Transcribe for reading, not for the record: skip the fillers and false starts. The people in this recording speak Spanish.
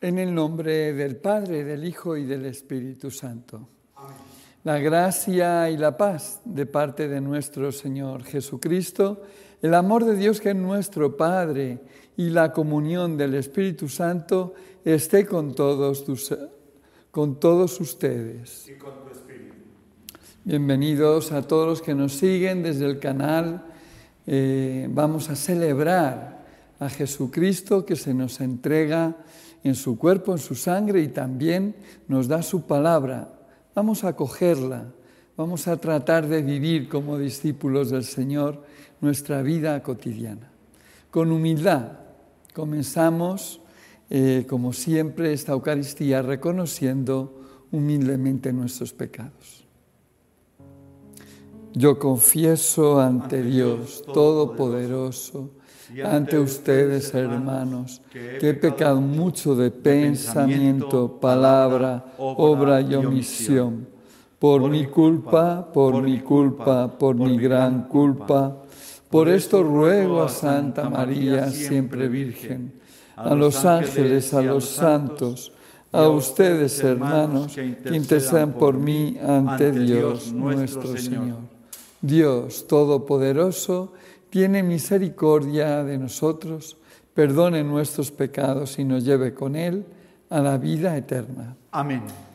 En el nombre del Padre, del Hijo y del Espíritu Santo. Amén. La gracia y la paz de parte de nuestro Señor Jesucristo, el amor de Dios que es nuestro Padre y la comunión del Espíritu Santo esté con todos ustedes. Y con tu espíritu. Bienvenidos a todos los que nos siguen desde el canal. Vamos a celebrar a Jesucristo que se nos entrega en su cuerpo, en su sangre y también nos da su palabra. Vamos a acogerla, vamos a tratar de vivir como discípulos del Señor nuestra vida cotidiana. Con humildad comenzamos, como siempre, esta Eucaristía reconociendo humildemente nuestros pecados. Yo confieso ante Dios Todopoderoso, ante ustedes, hermanos, que he pecado mucho de pensamiento, palabra, obra y omisión. Por mi culpa, por mi gran culpa. Por esto ruego a Santa María, siempre Virgen, a los ángeles, a los santos, a ustedes, hermanos, que intercedan por mí ante Dios nuestro Señor. Dios Todopoderoso, tiene misericordia de nosotros, perdone nuestros pecados y nos lleve con Él a la vida eterna. Amén.